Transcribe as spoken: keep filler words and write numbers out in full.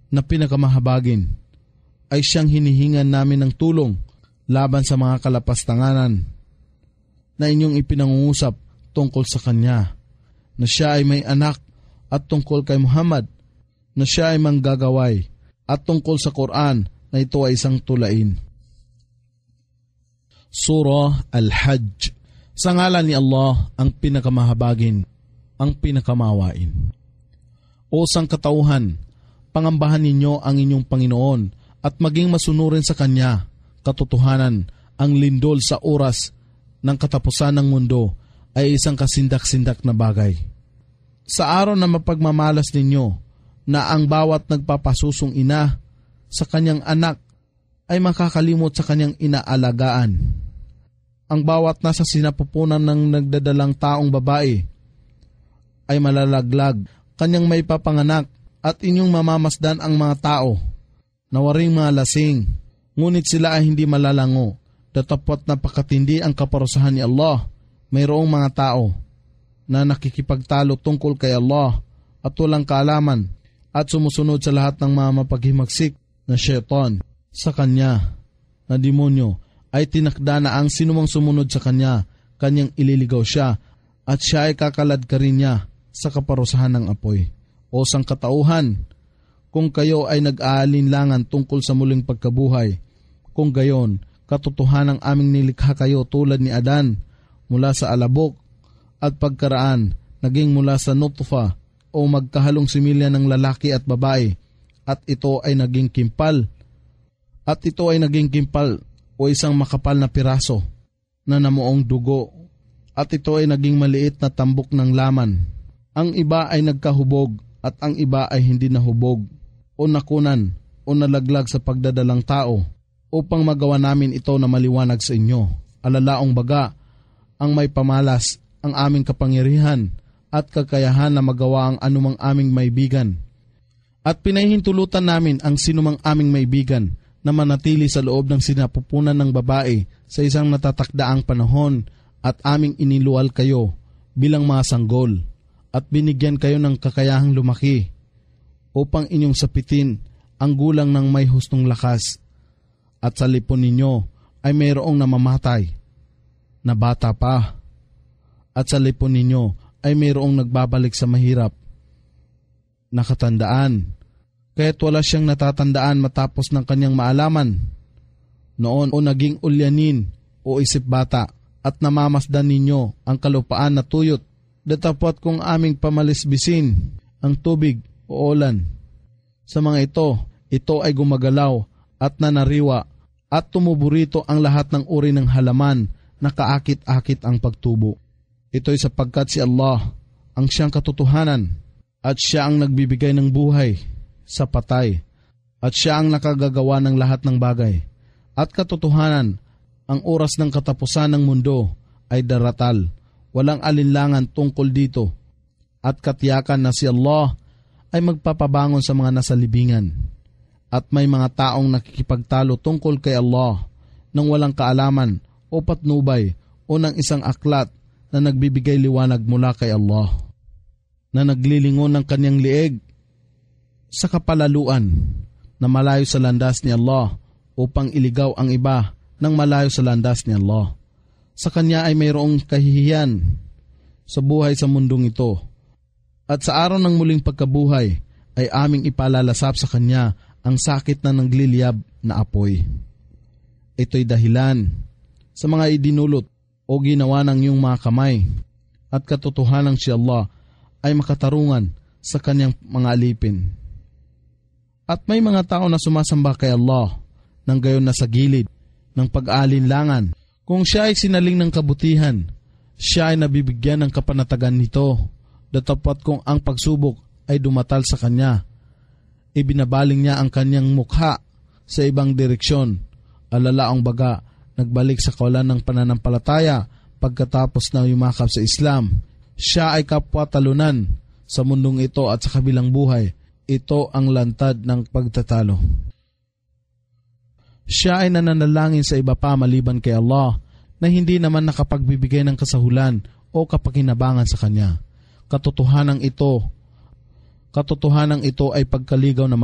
na pinakamahabagin ay siyang hinihingan namin ng tulong laban sa mga kalapastanganan na inyong ipinangungusap tungkol sa Kanya, na siya ay may anak, at tungkol kay Muhammad na siya ay manggagaway, at tungkol sa Quran na ito ay isang tulain. Surah Al-Hajj. Sa ngalan ni Allah, ang pinakamahabagin, ang pinakamawain. O sangkatauhan, pangambahan ninyo ang inyong Panginoon at maging masunurin sa Kanya. Katotohanan, ang lindol sa oras ng katapusan ng mundo ay isang kasindak-sindak na bagay. Sa araw na mapagmamalas ninyo, na ang bawat nagpapasusong ina sa kanyang anak ay makakalimot sa kanyang inaalagaan. Ang bawat nasa sinapupunan ng nagdadalang taong babae ay malalaglag, kanyang may papanganak, at inyong mamamasdan ang mga tao na waring mga lasing, ngunit sila ay hindi malalango. Datapwat napakatindi ang kaparusahan ni Allah. Mayroong mga tao na nakikipagtalo tungkol kay Allah at walang kaalaman at sumusunod sa lahat ng mga mapaghimagsik na syaitan sa Kanya na demonyo, ay tinakda na ang sinumang sumunod sa Kanya, Kanyang ililigaw siya at siya ay kakalad ka rin niya sa kaparusahan ng apoy. O sangkatauhan, kung kayo ay nag-aalinlangan tungkol sa muling pagkabuhay, kung gayon, katotohanang aming nilikha kayo tulad ni Adan mula sa alabok, at pagkaraan naging mula sa nutfa o magkahalong similya ng lalaki at babae, at ito ay naging kimpal, at ito ay naging kimpal o isang makapal na piraso na namuong dugo, at ito ay naging maliit na tambok ng laman. Ang iba ay nagkahubog at ang iba ay hindi nahubog o nakunan o nalaglag sa pagdadalang tao, upang magawa namin ito na maliwanag sa inyo. Alalaong baga, ang may pamalas ang aming kapangyarihan at kakayahan na magawa ang anumang aming maibigan. At pinahintulutan namin ang sinumang aming maibigan na manatili sa loob ng sinapupunan ng babae sa isang natatakdaang panahon, at aming iniluwal kayo bilang mga sanggol at binigyan kayo ng kakayahang lumaki upang inyong sapitin ang gulang ng may hustong lakas, at sa lipon ninyo ay mayroong namamatay na bata pa, at sa lipon ninyo ay mayroong nagbabalik sa mahirap na katandaan, kaya't wala siyang natatandaan matapos ng kanyang maalaman noon, o naging ulyanin o isip bata, at namamasdan ninyo ang kalupaan na tuyot, datapwat kung aming pamalisbisin ang tubig o ulan. Sa mga ito, ito ay gumagalaw at nanariwa, at tumuburito ang lahat ng uri ng halaman na kaakit-akit ang pagtubo. Ito'y sapagkat si Allah ang siyang katotohanan, at siya ang nagbibigay ng buhay sa patay, at siya ang nakagagawa ng lahat ng bagay. At katotohanan, ang oras ng katapusan ng mundo ay daratal. Walang alinlangan tungkol dito, at katiyakan na si Allah ay magpapabangon sa mga nasa libingan. At may mga taong nakikipagtalo tungkol kay Allah nang walang kaalaman o patnubay o ng isang aklat na nagbibigay liwanag mula kay Allah, na naglilingon ng kanyang lieg sa kapalaluan na malayo sa landas ni Allah upang iligaw ang iba ng malayo sa landas ni Allah. Sa kanya ay mayroong kahihiyan sa buhay sa mundong ito, at sa araw ng muling pagkabuhay ay aming ipalalasap sa kanya ang sakit na nagliliyab na apoy. Ito'y dahilan sa mga idinulot o ginawa ng iyong mga kamay, at katotohanang si Allah ay makatarungan sa kanyang mga alipin. At may mga tao na sumasamba kay Allah nang gayon na sa gilid ng pag-aalinlangan. Kung siya ay sinaling ng kabutihan, siya ay nabibigyan ng kapanatagan nito, datapwat kung ang pagsubok ay dumatal sa kanya, ibinabaling niya ang kanyang mukha sa ibang direksyon. Alalaong baga, nagbalik sa kawalan ng pananampalataya pagkatapos na yumakap sa Islam. Siya ay kapwa talunan sa mundong ito at sa kabilang buhay. Ito ang lantad ng pagtatalo. Siya ay nananalangin sa iba pa maliban kay Allah, na hindi naman nakapagbibigay ng kasahulan o kapakinabangan sa kanya. Katotohanan ito, katotohanan ito ay pagkaligaw na